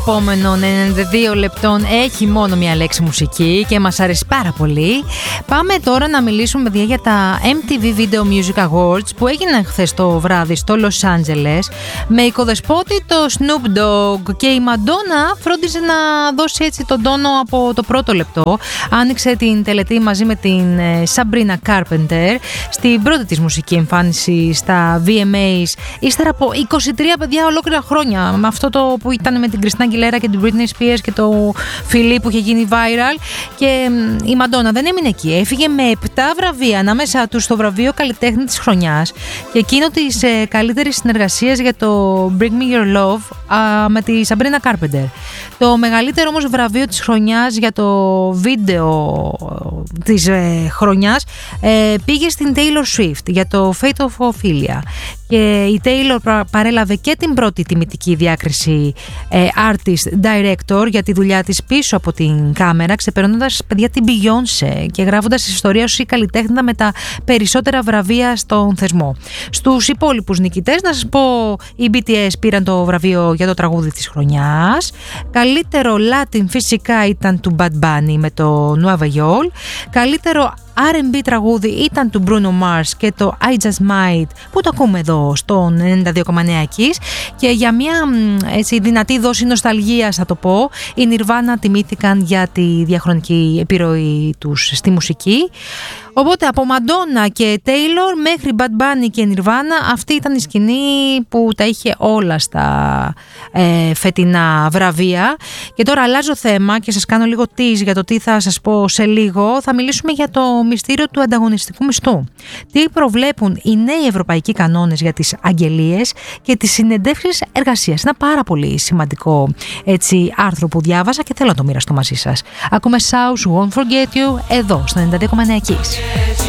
επόμενων 92 λεπτών έχει μόνο μία λέξη μουσική και μας αρέσει πάρα πολύ. Πάμε τώρα να μιλήσουμε, παιδιά, για τα MTV Video Music Awards που έγιναν χθες το βράδυ στο Los Angeles με οικοδεσπότη το Snoop Dogg, και η Madonna φρόντιζε να δώσει έτσι τον τόνο από το πρώτο λεπτό. Άνοιξε την τελετή μαζί με την Sabrina Carpenter στην πρώτη της μουσική εμφάνιση στα VMAs, ύστερα από 23 παιδιά ολόκληρα χρόνια, με αυτό το που ήταν με την Christina Aguilera και την Britney Spears και το φιλί που είχε γίνει viral. Και η Madonna δεν έμεινε εκεί, έφυγε με 7 βραβεία, ανάμεσα τους το βραβείο καλλιτέχνη της χρονιάς και εκείνο της καλύτερης συνεργασίας για το Bring Me Your Love με τη Sabrina Carpenter. Το μεγαλύτερο όμως βραβείο της χρονιάς για το βίντεο της χρονιάς πήγε στην Taylor Swift για το Fate of Ophelia, και η Taylor παρέλαβε και την πρώτη τιμητική διάκριση Artist Director για τη δουλειά της πίσω από την κάμερα, ξεπερνώντας, παιδιά, την Beyoncé και γράφοντας ιστορία ως η καλλιτέχνητα με τα περισσότερα βραβεία στον θεσμό. Στους υπόλοιπους νικητές να σας πω, οι BTS πήραν το βραβείο για το τραγούδι της χρονιάς. Καλύτερο Latin φυσικά ήταν του Bad Bunny με το Nueva York. Καλύτερο R&B τραγούδι ήταν του Bruno Mars και το I Just Might, που το ακούμε εδώ στον 92,9 Kiss. Και για μια έτσι δυνατή δόση νοσταλγίας, θα το πω, οι Nirvana τιμήθηκαν για τη διαχρονική επιρροή τους στη μουσική. Οπότε από Madonna και Taylor μέχρι Bad Bunny και Nirvana, αυτή ήταν η σκηνή που τα είχε όλα στα φετινά βραβεία. Και τώρα αλλάζω θέμα και σας κάνω λίγο tease για το τι θα σας πω σε λίγο. Θα μιλήσουμε για το μυστήριο του ανταγωνιστικού μισθού. Τι προβλέπουν οι νέοι ευρωπαϊκοί κανόνες για τις αγγελίες και τις συνεντεύξεις εργασίας. Ένα πάρα πολύ σημαντικό έτσι άρθρο που διάβασα και θέλω να το μοιραστώ μαζί σας. Ακούμε South Won't Forget You εδώ στο 92,9 Kiss.